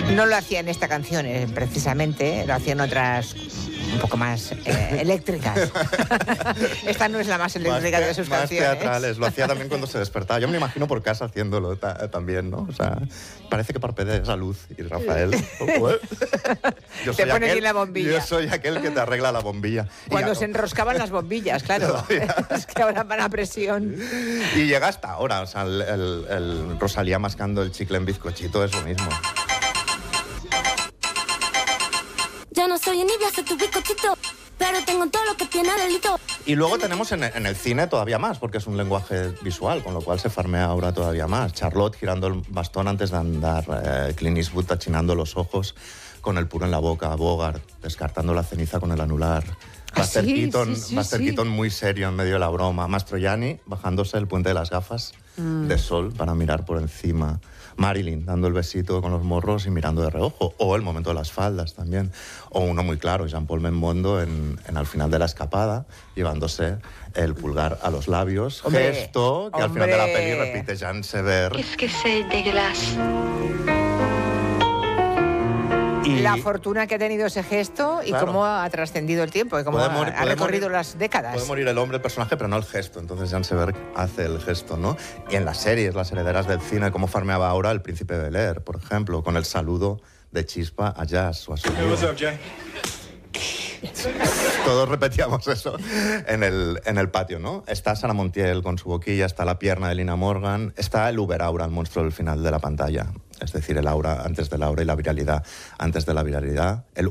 No lo hacía en esta canción, precisamente, lo hacía en otras un poco más eléctricas. Esta no es la más eléctrica de sus canciones. Más teatrales, lo hacía también cuando se despertaba. Yo me lo imagino por casa haciéndolo también, ¿no? O sea, parece que parpadea esa luz. Y Rafael, te pone aquí la bombilla. Yo soy aquel que te arregla la bombilla. Cuando se enroscaban las bombillas, claro. Es que ahora van a presión. Y llega hasta ahora, o sea, el Rosalía mascando el chicle en bizcochito es lo mismo. Ya no soy envidia, soy tu bizcochito, pero tengo todo lo que tiene delito. Y luego tenemos en el cine todavía más, porque es un lenguaje visual, con lo cual se farmea ahora todavía más. Charlotte girando el bastón antes de andar, Clint Eastwood achinando los ojos con el puro en la boca, Bogart descartando la ceniza con el anular. Buster Keaton muy serio en medio de la broma. Mastroianni bajándose el puente de las gafas de sol para mirar por encima. Marilyn dando el besito con los morros y mirando de reojo. O el momento de las faldas también. O uno muy claro, Jean-Paul Belmondo al final de la escapada, llevándose el pulgar a los labios. Hombre, gesto que al final de la peli repite Jean Sever. Qu'est-ce que c'est dégueulasse. Y la fortuna que ha tenido ese gesto y claro, cómo ha trascendido el tiempo y cómo ha recorrido las décadas. Puede morir el hombre, el personaje, pero no el gesto. Entonces Jean Seberg hace el gesto, ¿no? Y en las series, las herederas del cine, cómo farmeaba ahora el Príncipe de Bel-Air, por ejemplo, con el saludo de chispa a Jazz o a su Todos repetíamos eso en el patio, ¿no? Está Sara Montiel con su boquilla, está la pierna de Lina Morgan, está el Uber Aura, el monstruo del final de la pantalla. Es decir, el aura antes del aura y la viralidad antes de la viralidad. El